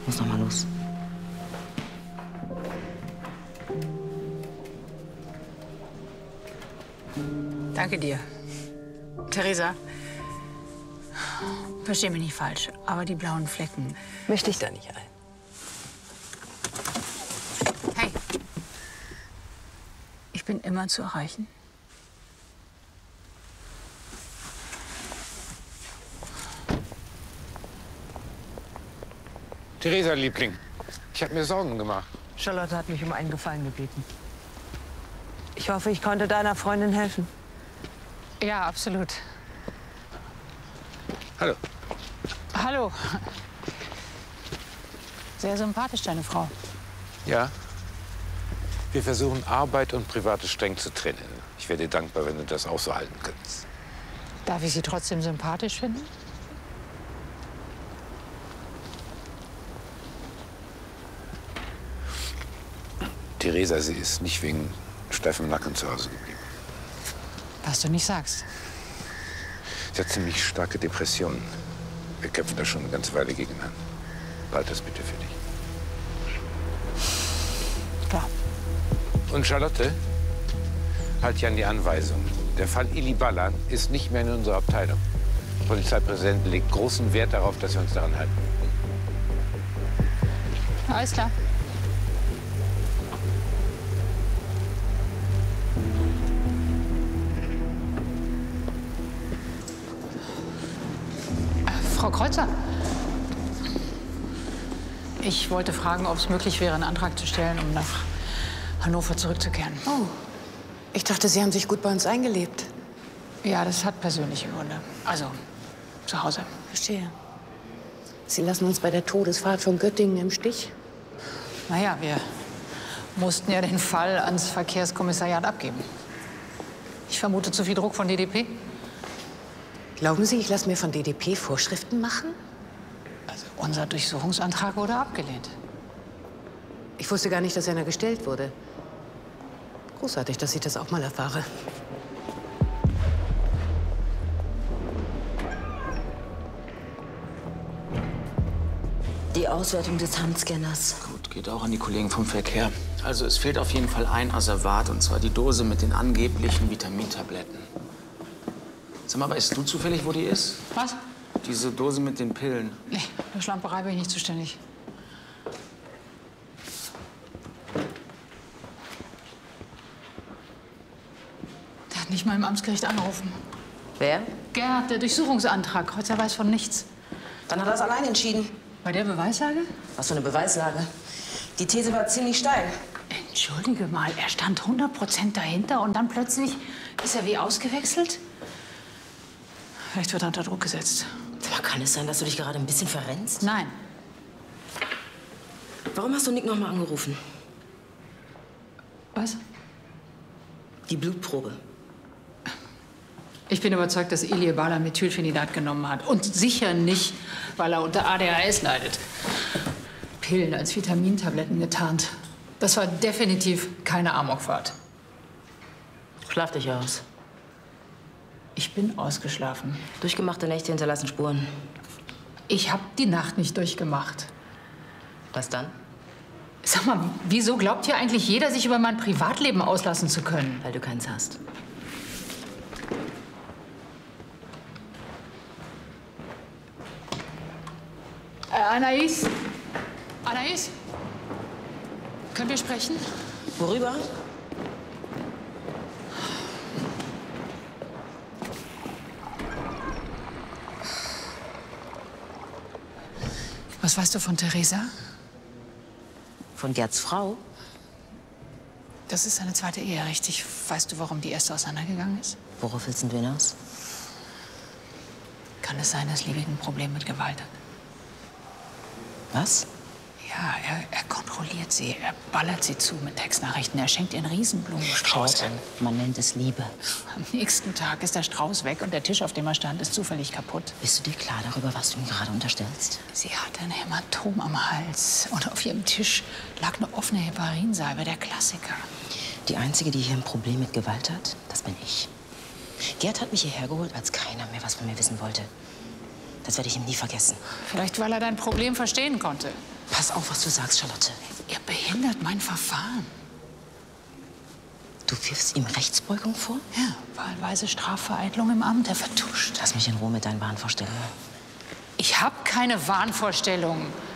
muss noch mal los. Danke dir. Theresa, versteh mich nicht falsch, aber die blauen Flecken... Möchte ich da nicht ein. Hey, ich bin immer zu erreichen. Theresa, Liebling, ich habe mir Sorgen gemacht. Charlotte hat mich um einen Gefallen gebeten. Ich hoffe, ich konnte deiner Freundin helfen. Ja, absolut. Hallo. Hallo. Sehr sympathisch, deine Frau. Ja? Wir versuchen, Arbeit und Privates streng zu trennen. Ich wäre dir dankbar, wenn du das auch so halten könntest. Darf ich sie trotzdem sympathisch finden? Theresa, sie ist nicht wegen steifem Nacken zu Hause geblieben. Was du nicht sagst. Sie hat ziemlich starke Depressionen. Wir kämpfen da schon eine ganze Weile gegen an. Behalt das bitte für dich. Klar. Und Charlotte, halt dich an die Anweisung. Der Fall Ili Ballan ist nicht mehr in unserer Abteilung. Der Polizeipräsident legt großen Wert darauf, dass wir uns daran halten. Alles klar. Frau Kreuzer, ich wollte fragen, ob es möglich wäre, einen Antrag zu stellen, um nach Hannover zurückzukehren. Oh, ich dachte, Sie haben sich gut bei uns eingelebt. Ja, das hat persönliche Gründe. Also, zu Hause. Verstehe. Sie lassen uns bei der Todesfahrt von Göttingen im Stich? Naja, wir mussten ja den Fall ans Verkehrskommissariat abgeben. Ich vermute zu viel Druck von DDP. Glauben Sie, ich lasse mir von DDP Vorschriften machen? Also unser Durchsuchungsantrag wurde abgelehnt. Ich wusste gar nicht, dass einer gestellt wurde. Großartig, dass ich das auch mal erfahre. Die Auswertung des Handscanners. Gut, geht auch an die Kollegen vom Verkehr. Also es fehlt auf jeden Fall ein Asservat, und zwar die Dose mit den angeblichen Vitamintabletten. Sag mal, weißt du zufällig, wo die ist? Was? Diese Dose mit den Pillen. Nee, für Schlamperei bin ich nicht zuständig. Der hat nicht mal im Amtsgericht angerufen. Wer? Gerhard, der Durchsuchungsantrag. Kreuzer weiß von nichts. Dann hat er es allein entschieden. Bei der Beweislage? Was für eine Beweislage. Die These war ziemlich steil. Entschuldige mal, er stand 100% dahinter und dann plötzlich ist er wie ausgewechselt? Vielleicht wird er unter Druck gesetzt. Sag mal, kann es sein, dass du dich gerade ein bisschen verrennst? Nein. Warum hast du Nick noch mal angerufen? Was? Die Blutprobe. Ich bin überzeugt, dass Ilie Ballan Methylphenidat genommen hat. Und sicher nicht, weil er unter ADHS leidet. Pillen als Vitamintabletten getarnt. Das war definitiv keine Amokfahrt. Schlaf dich aus. Ich bin ausgeschlafen. Durchgemachte Nächte hinterlassen Spuren. Ich habe die Nacht nicht durchgemacht. Was dann? Sag mal, wieso glaubt hier eigentlich jeder, sich über mein Privatleben auslassen zu können? Weil du keins hast. Anais? Anais? Können wir sprechen? Worüber? Was weißt du von Theresa? Von Gerds Frau? Das ist seine zweite Ehe, richtig? Weißt du, warum die erste auseinandergegangen ist? Worauf willst du hinaus? Kann es sein, dass Liebig ein Problem mit Gewalt hat? Was? Ja, er kontrolliert sie. Er ballert sie zu mit Textnachrichten. Er schenkt ihr einen Riesenblumenstrauß. Man nennt es Liebe. Am nächsten Tag ist der Strauß weg und der Tisch, auf dem er stand, ist zufällig kaputt. Bist du dir klar darüber, was du ihm gerade unterstellst? Sie hatte ein Hämatom am Hals. Und auf ihrem Tisch lag eine offene Heparinsalbe, der Klassiker. Die Einzige, die hier ein Problem mit Gewalt hat, das bin ich. Gerd hat mich hierher geholt, als keiner mehr was von mir wissen wollte. Das werde ich ihm nie vergessen. Vielleicht, weil er dein Problem verstehen konnte. Pass auf, was du sagst, Charlotte. Er behindert mein Verfahren. Du wirfst ihm Rechtsbeugung vor? Ja, wahlweise Strafvereitlung im Amt, er vertuscht. Lass mich in Ruhe mit deinen Wahnvorstellungen. Ich habe keine Wahnvorstellungen.